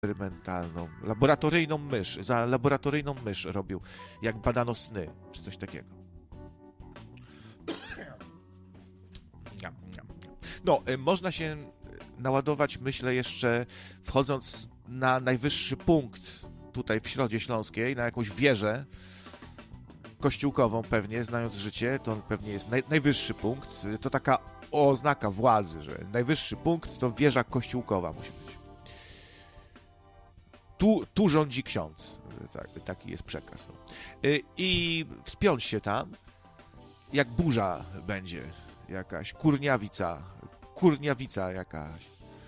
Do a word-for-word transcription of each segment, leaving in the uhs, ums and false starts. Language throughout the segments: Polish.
eksperymentalną, laboratoryjną mysz, za laboratoryjną mysz robił, jak badano sny, czy coś takiego. No, można się naładować, myślę, jeszcze wchodząc na najwyższy punkt tutaj w Środzie Śląskiej, na jakąś wieżę kościółkową pewnie, znając życie, to pewnie jest naj, najwyższy punkt, to taka oznaka władzy, że najwyższy punkt to wieża kościółkowa musi być. Tu, tu rządzi ksiądz, tak, taki jest przekaz. No. I wspiąć się tam, jak burza będzie, jakaś kurniawica, kurniawica jakaś.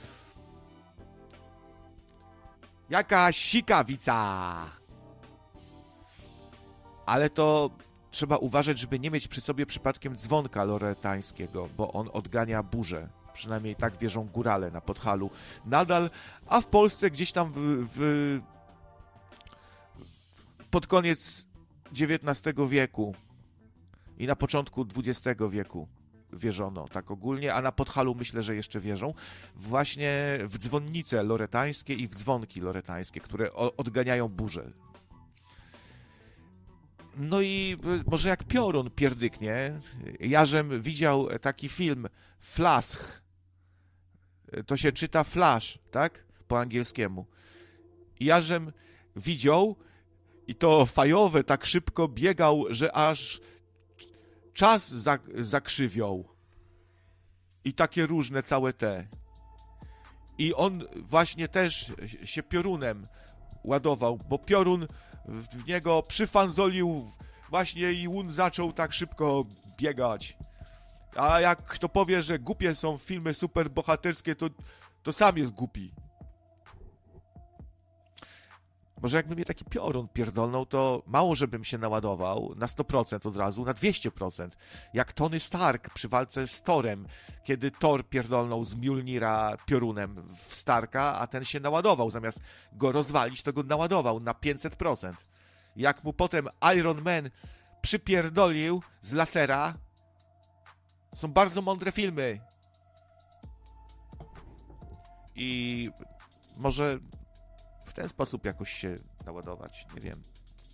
Jakaś sikawica! Ale to trzeba uważać, żeby nie mieć przy sobie przypadkiem dzwonka loretańskiego, bo on odgania burzę. Przynajmniej tak wierzą górale na Podhalu. Nadal, a w Polsce gdzieś tam w, w pod koniec dziewiętnastego wieku i na początku dwudziestego wieku wierzono tak ogólnie, a na Podhalu myślę, że jeszcze wierzą właśnie w dzwonnice loretańskie i w dzwonki loretańskie, które odganiają burzę. No i może jak piorun pierdyknie. Jarzem widział taki film Flash. To się czyta Flash, tak? Po angielskiemu. Jarzem widział i to fajowe tak szybko biegał, że aż czas zakrzywiał. I takie różne całe te. I on właśnie też się piorunem ładował, bo piorun w niego przyfanzolił właśnie i on zaczął tak szybko biegać. A jak kto powie, że głupie są filmy superbohaterskie, to, to sam jest głupi. Może jakby mnie taki piorun pierdolnął, to mało, żebym się naładował na sto procent od razu, na dwieście procent. Jak Tony Stark przy walce z Thorem, kiedy Thor pierdolnął z Mjolnira piorunem w Starka, a ten się naładował. Zamiast go rozwalić, to go naładował na pięćset procent. Jak mu potem Iron Man przypierdolił z lasera. Są bardzo mądre filmy. I może w ten sposób jakoś się naładować, nie wiem.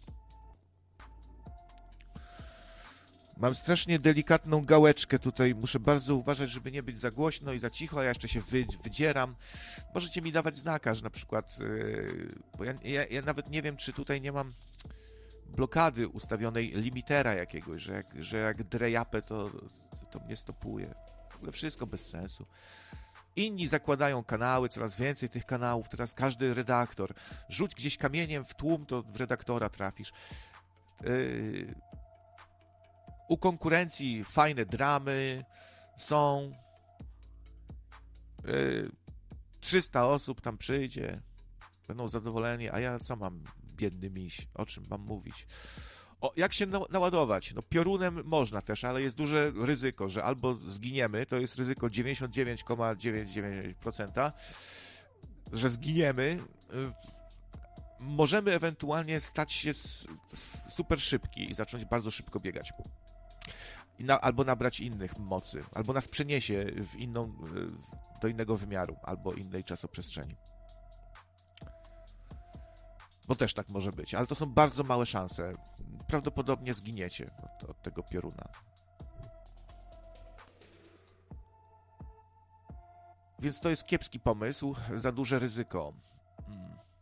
Mam strasznie delikatną gałeczkę tutaj, muszę bardzo uważać, żeby nie być za głośno i za cicho, a ja jeszcze się wy, wydzieram. Możecie mi dawać znaka, że na przykład, yy, bo ja, ja, ja nawet nie wiem, czy tutaj nie mam blokady ustawionej limitera jakiegoś, że jak, że jak drejapę, to, to, to mnie stopuje. W ogóle wszystko bez sensu. Inni zakładają kanały, coraz więcej tych kanałów, teraz każdy redaktor. Rzuć gdzieś kamieniem w tłum, to w redaktora trafisz. Yy... U konkurencji fajne dramy są. Yy... trzysta osób tam przyjdzie, będą zadowoleni, a ja co mam, biedny miś? O czym mam mówić? O, jak się naładować? No piorunem można też, ale jest duże ryzyko, że albo zginiemy, to jest ryzyko dziewięćdziesiąt dziewięć przecinek dziewięćdziesiąt dziewięć procent, że zginiemy. Możemy ewentualnie stać się super szybki i zacząć bardzo szybko biegać. Na, albo nabrać innych mocy, albo nas przeniesie w inną, do innego wymiaru, albo innej czasoprzestrzeni. Bo też tak może być, ale to są bardzo małe szanse. Prawdopodobnie zginiecie od, od tego pioruna. Więc to jest kiepski pomysł, za duże ryzyko.